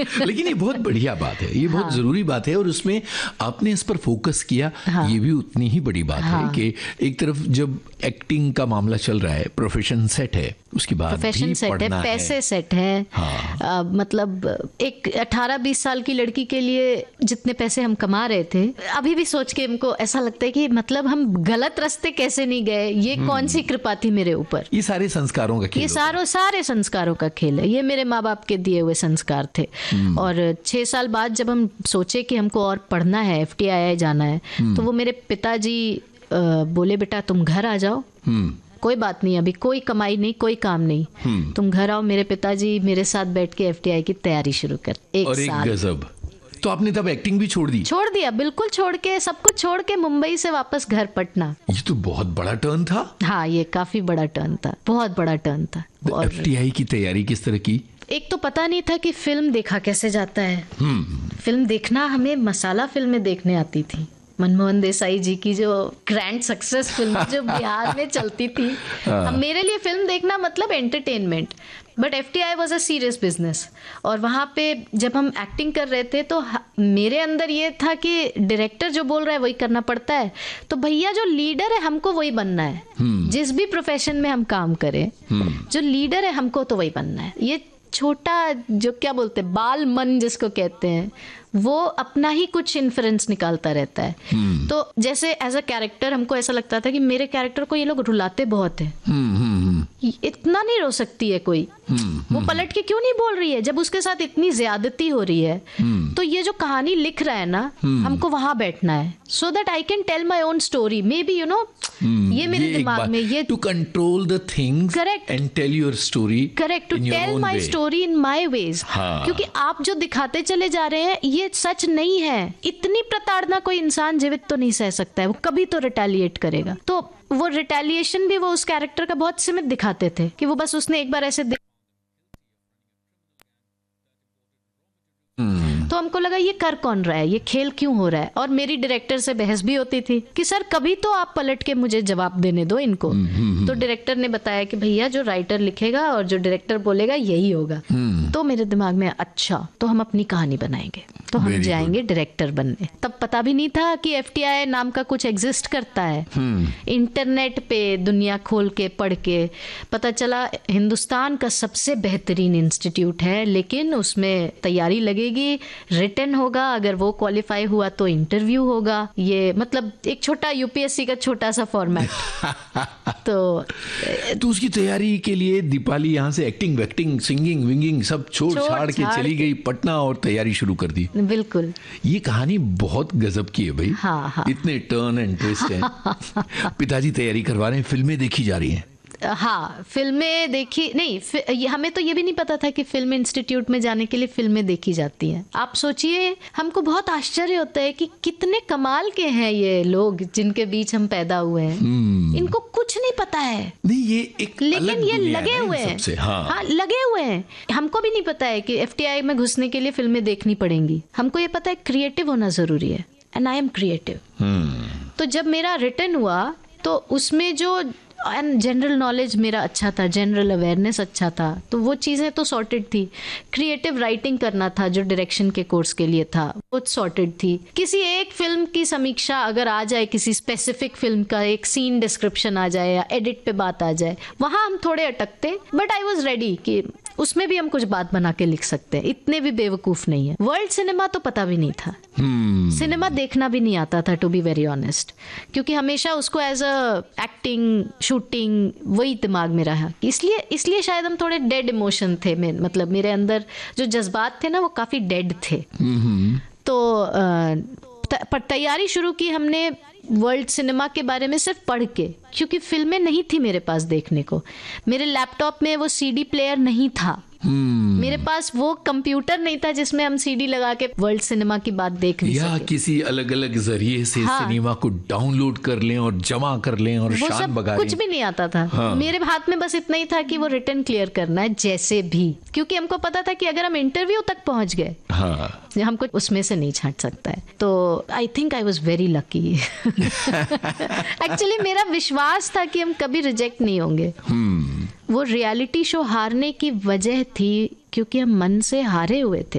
लेकिन ये बहुत बढ़िया बात है, ये बहुत जरूरी बात है, और उसमें आपने इस पर फोकस किया, ये भी उतनी ही बड़ी बात है कि एक तरफ जब एक्टिंग का मामला चल रहा है, प्रोफेशन सेट है, उसके बाद प्रोफेशन सेट है, पैसे सेट है। मतलब एक 18-20 साल की लड़की के लिए जितने पैसे हम कमा रहे थे, अभी भी सोच के हमको ऐसा लगता है कि मतलब हम गलत रास्ते कैसे नहीं गए, ये कौन सी कृपा थी मेरे ऊपर। ये सारे संस्कारों का खेल, ये सारे संस्कारों का खेल है, ये मेरे माँ बाप के दिए हुए संस्कार थे। और 6 साल बाद जब हम सोचे कि हमको और पढ़ना है, FTII जाना है, तो वो मेरे पिताजी बोले बेटा तुम घर आ जाओ, कोई बात नहीं, अभी कोई कमाई नहीं, कोई काम नहीं, तुम घर आओ। मेरे पिताजी मेरे साथ बैठ के FTI की तैयारी शुरू कर, एक साल। गजब। तो आपने तब एक्टिंग भी छोड़ दी? छोड़ दिया, बिल्कुल छोड़ के, सब कुछ छोड़ के मुंबई से वापस घर पटना। ये तो बहुत बड़ा टर्न था। हाँ, ये काफी बड़ा टर्न था, बहुत बड़ा टर्न था। और FTI की तैयारी किस तरह की? एक तो पता नहीं था कि फिल्म देखा कैसे जाता है। फिल्म देखना, हमें मसाला फिल्में देखने आती थी, मनमोहन देसाई जी की जो ग्रैंड सक्सेस फिल्म जो बिहार में चलती थी। मेरे लिए फिल्म देखना मतलब entertainment, but FTI was a serious business. और वहाँ पे जब हम एक्टिंग कर रहे थे तो मेरे अंदर ये था कि डायरेक्टर जो बोल रहा है वही करना पड़ता है, तो भैया जो लीडर है हमको वही बनना है। जिस भी प्रोफेशन में हम काम करें, जो लीडर है हमको तो वही बनना है। ये छोटा जो क्या बोलते हैं बाल मन जिसको कहते हैं, वो अपना ही कुछ इन्फ्लुएंस निकालता रहता है। तो जैसे एज अ कैरेक्टर हमको ऐसा लगता था कि मेरे कैरेक्टर को ये लोग रुलाते बहुत है, इतना नहीं रो सकती है कोई, वो पलट के क्यों नहीं बोल रही है जब उसके साथ इतनी ज्यादती हो रही है। तो ये जो कहानी लिख रहा है ना, हमको वहां बैठना है, so that I can tell my own story. May be ये मेरे दिमाग में, ये to control the things, correct, and tell your story, correct, to tell my story in my veg. क्योंकि आप जो दिखाते चले जा रहे हैं ये सच नहीं है। इतनी प्रताड़ना कोई इंसान जीवित तो नहीं सह सकता है, वो कभी तो रिटेलिएट करेगा। तो वो रिटेलिएशन भी वो उस कैरेक्टर का बहुत सीमित दिखाते थे कि वो बस उसने एक बार ऐसे तो हमको लगा ये कर कौन रहा है, ये खेल क्यों हो रहा है। और मेरी डायरेक्टर से बहस भी होती थी कि सर कभी तो आप पलट के मुझे जवाब देने दो इनको। तो डायरेक्टर ने बताया कि भैया जो राइटर लिखेगा और जो डायरेक्टर बोलेगा यही होगा। तो मेरे दिमाग में अच्छा, तो हम अपनी कहानी बनाएंगे, तो हम जाएंगे डायरेक्टर बनने। तब पता भी नहीं था कि FTI नाम का कुछ एग्जिस्ट करता है। इंटरनेट पे दुनिया खोल के पढ़ के पता चला हिंदुस्तान का सबसे बेहतरीन इंस्टीट्यूट है, लेकिन उसमें तैयारी लगेगी, रिटन होगा, अगर वो क्वालिफाई हुआ तो इंटरव्यू होगा। ये मतलब एक छोटा UPSC का छोटा सा फॉर्मेट। तो उसकी तैयारी के लिए दीपाली यहाँ से एक्टिंग वैक्टिंग सिंगिंग विंगिंग सब छोड़ छाड़ के चली गई पटना और तैयारी शुरू कर दी। बिल्कुल, ये कहानी बहुत गजब की है भाई। हाँ। इतने टर्न एंड ट्विस्ट हैं। पिताजी तैयारी करवा रहे हैं, फिल्में देखी जा रही हैं। हाँ, फिल्में देखी नहीं, हमें तो ये भी नहीं पता था कि फिल्म इंस्टीट्यूट में जाने के लिए फिल्में देखी जाती हैं। आप सोचिए, हमको बहुत आश्चर्य होता है कि कितने कमाल के हैं ये लोग जिनके बीच हम पैदा हुए हैं। इनको कुछ नहीं पता है। नहीं, ये एक लेकिन ये लगे हुए हैं। हाँ, लगे हुए हैं। हमको भी नहीं पता है कि FTI में घुसने के लिए फिल्में देखनी पड़ेंगी। हमको ये पता है क्रिएटिव होना जरूरी है, एंड आई एम क्रिएटिव। तो जब मेरा रिटर्न हुआ तो उसमें जो जनरल नॉलेज मेरा अच्छा था, जनरल अवेयरनेस अच्छा था, तो वो चीज़ें तो सॉर्टेड थी। क्रिएटिव राइटिंग करना था जो डायरेक्शन के कोर्स के लिए था, वो सॉर्टेड थी। किसी एक फिल्म की समीक्षा अगर आ जाए, किसी स्पेसिफिक फिल्म का एक सीन डिस्क्रिप्शन आ जाए या एडिट पे बात आ जाए, वहाँ हम थोड़े अटकते, बट आई वॉज रेडी कि उसमें भी हम कुछ बात बना के लिख सकते हैं। इतने भी बेवकूफ नहीं है। वर्ल्ड सिनेमा तो पता भी नहीं था, सिनेमा देखना भी नहीं आता था, टू बी वेरी ऑनेस्ट, क्योंकि हमेशा उसको एज अ एक्टिंग शूटिंग वही दिमाग में रहा। इसलिए शायद हम थोड़े डेड इमोशन थे। मतलब मेरे अंदर जो जज्बात थे ना, वो काफी डेड थे। तो तैयारी शुरू की हमने वर्ल्ड सिनेमा के बारे में सिर्फ पढ़ के, क्योंकि फिल्में नहीं थी मेरे पास देखने को। मेरे लैपटॉप में वो CD प्लेयर नहीं था, मेरे पास वो कंप्यूटर नहीं था जिसमें हम CD लगा के वर्ल्ड सिनेमा की बात देख नहीं या किसी अलग अलग जरिए से सिनेमा को डाउनलोड कर लें और जमा कर लें और शान बगा लें। कुछ भी नहीं आता था। मेरे हाथ में बस इतना ही था कि वो रिटर्न क्लियर करना है जैसे भी, क्योंकि हमको पता था कि अगर हम इंटरव्यू तक पहुंच गए, हमको उसमें से नहीं छांट सकता है। तो I think I was very lucky. Actually मेरा विश्वास था कि हम कभी रिजेक्ट नहीं होंगे। वो रियलिटी शो हारने की वजह थी क्योंकि हम मन से हारे हुए थे।